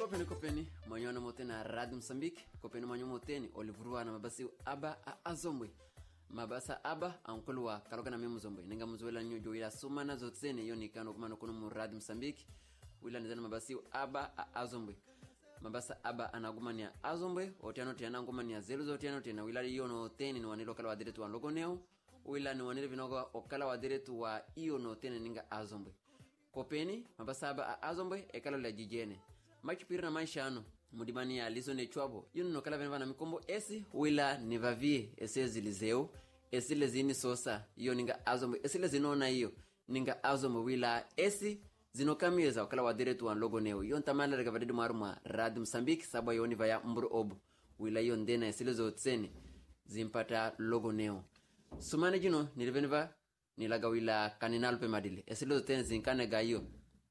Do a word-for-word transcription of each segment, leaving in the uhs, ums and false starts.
Kopeni kopeni manyona motena Radio Mozambique kopeni manyo moteni olivurua na mabasi aba a azombwe mabasa aba ankulwa kaloga na memu zombwe ninga muzwela nyojo ila sumana zotsene yoni kano kumano kuno mu Radio Mozambique wila nizana mabasi aba a azombwe mabasa aba anagumania azombwe otiano tiana ngumania zelu zotiano tiana wila yono teni ni wanilo kala wadiretu wanlogoneo wila ni wanilo vinoga okala wadiretu wa iyo no teni ninga azombwe kopeni mabasa aba a azombwe ekalo la jijene machipiri na maisha ano mudibani ya liso ne chwabo yuno no kala venva na mikombo esi wila nivavie esi zilizeo esi lezini sosa iyo ninga azombo esi lezinona iyo ninga azombo wila esi zinokamiza wakala wadiretu wa logo neo yon tamala rega vadidu maruma Radio Mozambique sabwa yoni vaya mburu obu wila yon dena esi lezo tsene zimpata logo neo sumane jino nilivenva nilaga wila kaninal pe madile esi lezo tsene zinkane gayo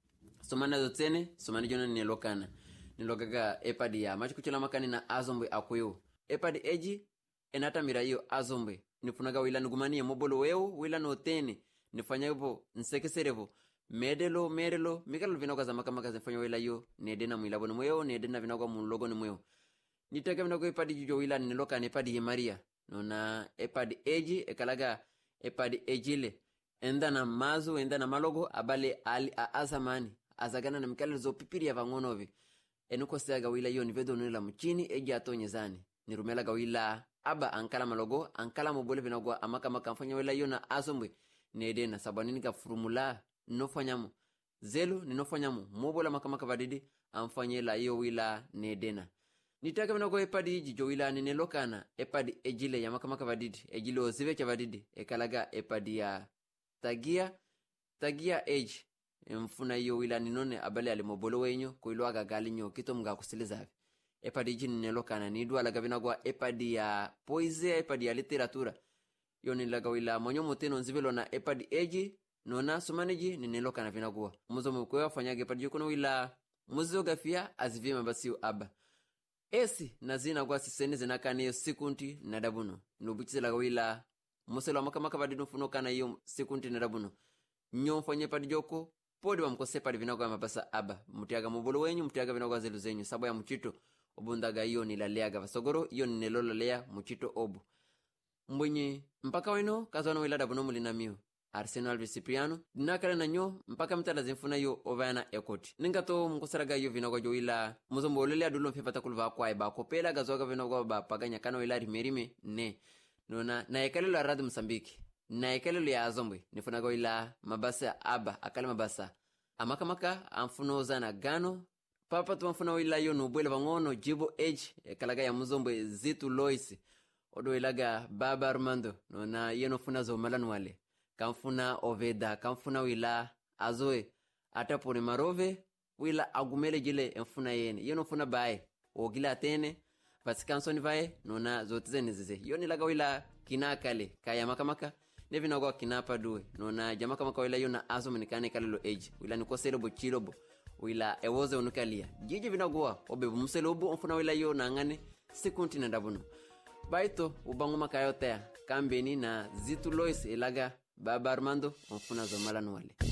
sumana zotsene sumana jona nilokana nilogaga epadi ya machi kuchula makani na azombwe akuyo epadi eji enata mirayo azombwe nifunaga wila ngumanie mobolo weo wila no tene nifanya hivyo nsekeserevo medelo merelo mikalo vinoga za makamaka zifanya wila yo nedena mwilabo ni mweo nedena vinoga mulogo ni mweo nitaka vinoga epadi jujo wila nilokana epadi ye Maria nona epadi eji ekalaga epadi ejile enda na mazu enda na malogo abale ali azamani azagana na mikalo zo pipiri ya vangonovi enuko seaga wila yo nivedo nila mchini eji atonyezani nirumela ga wila aba ankala malogo ankala mobole vinagwa amaka maka mfanya wila yo na azombwe nedena sabanini ka formula nofanyamo zelu ninofanyamo mobola maka maka vadidi amfanyela yo wila nedena nitaka vinagwa epadi jijo wila ninelokana epadi ejile ya maka maka vadidi ejile ozivecha vadidi ekalaga epadi ya tagia tagia age mfuna iyo wila ninone abale alimobolo wenyo kuiloaga galinyo kito mga kusilizavi epadi jini nelokana nidua laga vinagwa epadi ya poesia epadi ya literatura yoni laga wila monyo moteno nzivelo na epadi age nona sumaniji ninelokana vinagwa muzo mkwewa fanyage epadi yukono wila muzo gafia azivima basiu aba esi nazina gwa sisene zinakane yo sikunti nadabuno nubichize laga wila muselo maka maka badi nufuno kana yo sikunti nadabuno nyo fanye padi joko podi wa mkose padi vinagwa mabasa aba mutiaga mobolo wenyu mutiaga vinagwa zelu zenyu sabo ya mchito obundaga iyo nilaleaga vasogoro iyo ninelolalea mchito obu mbwenye mpaka weno kazwana wila dabuno mulina miyo Arsenal Visipriano dinakala na nyo mpaka mtala zinfuna yo ovana ekoti ninga to mkosaraga iyo vinagwa jo wila muzombo olelea dulo mfipata kulva kwa eba kopela gazoga vinagwa ba paganya kana wila rimerime ne nona na ekalelo la Radio Mozambique na ekalelo ya azombwe nifunaga wila mabasa aba akala mabasa amaka maka amfuno zana gano papa tu amfuna wila yo nubwele vangono jibo age ekalaga ya muzombwe zitu Lois odo ilaga baba Armando nona yeno funa zo malanu wale kamfuna oveda kamfuna wila azoe atapone marove wila agumele jile mfuna yene yeno funa bae ogila tene pasikansoni vae nona zotize nizize yoni laga wila kinakale kaya makamaka nevina kwa kinapa duwe nona jamaka maka wila yona azo menikane kalelo age wila nikoselobo chilobo wila ewoze unukalia jiji vinagwa obebu mselobo mfuna wila yona ngane sikunti na dabuno baito ubangu maka yotea kambeni na zitu Lois ilaga baba Armando mfuna zo malanu wale